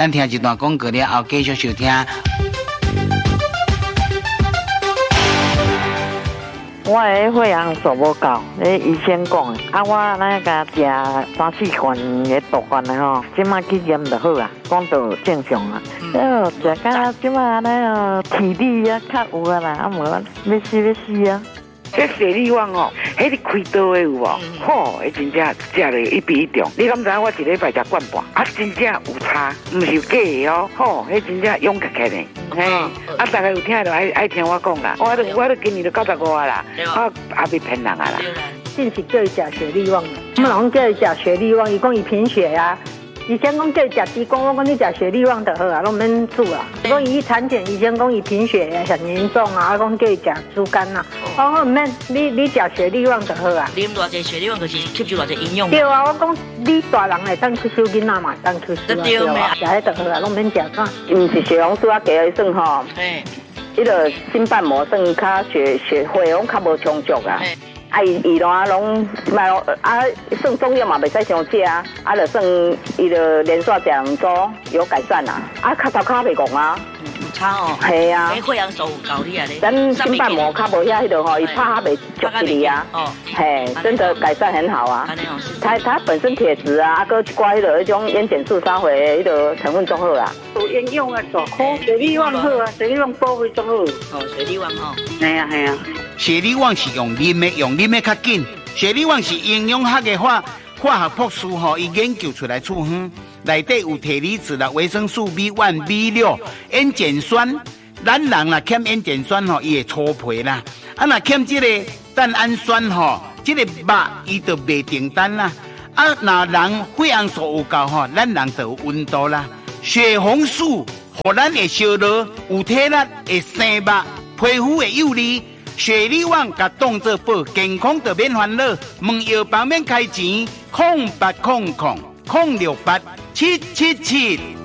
咱听一段广告了后，继续收听。 我的血氧素无够，医生讲的。我那个食3-4罐的毒丸的吼，即马去验就好啊，讲就正常啊。食到即马那体力啊较有啊啦，无要死啊。 这血力旺哦，迄你开刀的有无？吼，迄真正食了一比一重。你敢知我一礼拜食罐半，真正有差，唔是假的哦。吼，迄真正勇起来呢。嘿，大家有听就爱听我讲啦。我都今年都95啊啦，我也未骗人啊啦。 近期叫伊食血力旺，我们拢叫伊食血力旺，伊讲伊贫血啊。以前讲叫伊食猪肝，我讲你食血力旺就好啊，拢免煮啦。讲伊产检，以前讲伊贫血啊，很严重啊，我讲叫伊食猪肝啊。我讲唔免，你食血力旺就好啊。 啉偌济血力旺就是吸收偌济营养。 对啊，我讲你大人会当吸收，囡仔嘛当吸收啊。对啊，食迄就好啊，拢免食啥。 毋是血红素啊，加来算吼。 嘿， 迄个心瓣膜算较血红较无充足啊。伊拢卖算中药嘛，袂使伤食啊，就算伊就连续食2周有改善啦，较头壳袂戆啊， 有差哦。 系啊， 血氧素有够你啊咧。 咱心瓣膜较无遐迄个吼，伊拍较袂足一哩啊。哦，嘿，真的改善很好啊。它本身铁质啊，搁一寡迄个迄种烟碱素啥货迄个成分综合啊。 有营养啊，大颗，血力旺好啊，血力旺保卫综好。 哦，血力旺吼。 系啊系啊。 血力旺是用啉的较紧。血力旺是营养学的化学博士吼，伊研究出来处方，内底有铁离子啦、维生素 B1、B6、烟碱酸。咱人啦欠烟碱酸吼，伊会粗皮啦。若欠这个蛋氨酸吼，这个肉伊就袂订单啦。若人血氧素有够吼，咱人就有温度啦。血红素互咱会烧热，有体力会生肉，皮肤会幼丽。血力旺甲动作保健康就免烦恼，问药房免开钱，0800-068-777。